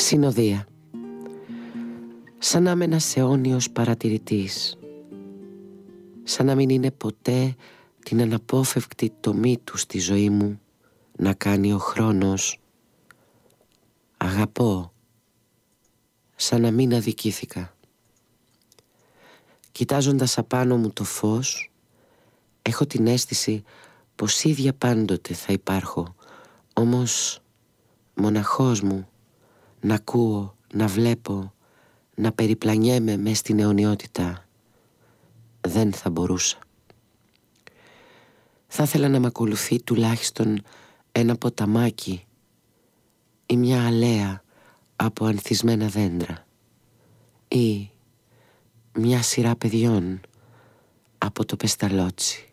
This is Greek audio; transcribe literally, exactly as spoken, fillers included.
Συνοδεία. Σαν να είμαι ένας αιώνιος παρατηρητής. Σαν να μην είναι ποτέ την αναπόφευκτη τομή του στη ζωή μου να κάνει ο χρόνος. Αγαπώ. Σαν να μην αδικήθηκα. Κοιτάζοντας απάνω μου το φως, έχω την αίσθηση πως ίδια πάντοτε θα υπάρχω, όμως μοναχός μου, να ακούω, να βλέπω, να περιπλανιέμαι μες στην αιωνιότητα. Δεν θα μπορούσα. Θα ήθελα να μ' ακολουθεί τουλάχιστον ένα ποταμάκι ή μια αλέα από ανθισμένα δέντρα ή μια σειρά παιδιών από το Πεσταλότσι.